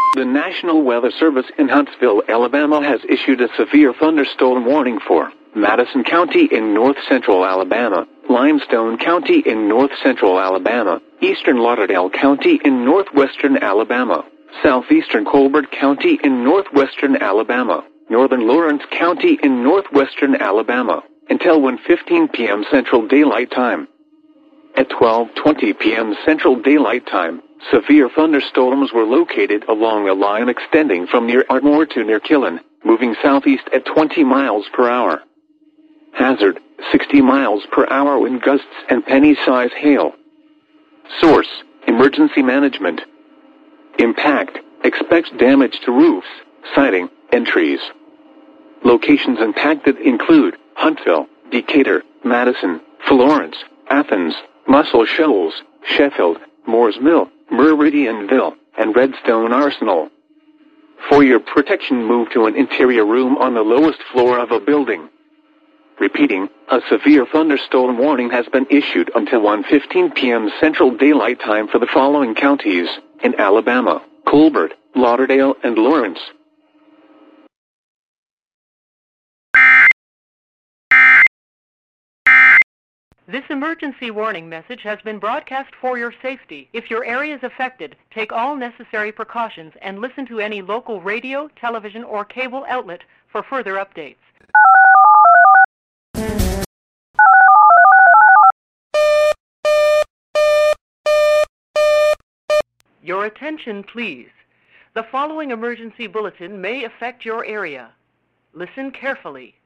The National Weather Service in Huntsville, Alabama has issued a severe thunderstorm warning for Madison County in north-central Alabama, Limestone County in north-central Alabama, eastern Lauderdale County in northwestern Alabama, southeastern Colbert County in northwestern Alabama, northern Lawrence County in northwestern Alabama, until 1:15 p.m. Central Daylight Time. At 12:20 p.m. Central Daylight Time, severe thunderstorms were located along a line extending from near Ardmore to near Killen, moving southeast at 20 miles per hour. Hazard, 60 miles per hour wind gusts and penny-size hail. Source, Emergency Management. Impact, expects damage to roofs, siding, and trees. Locations impacted include Huntsville, Decatur, Madison, Florence, Athens, Muscle Shoals, Sheffield, Moores Mill, Meridianville, and Redstone Arsenal. For your protection, move to an interior room on the lowest floor of a building. Repeating, a severe thunderstorm warning has been issued until 1:15 p.m. Central Daylight Time for the following counties in Alabama: Colbert, Lauderdale, and Lawrence. This emergency warning message has been broadcast for your safety. If your area is affected, take all necessary precautions and listen to any local radio, television, or cable outlet for further updates. Your attention, please. The following emergency bulletin may affect your area. Listen carefully.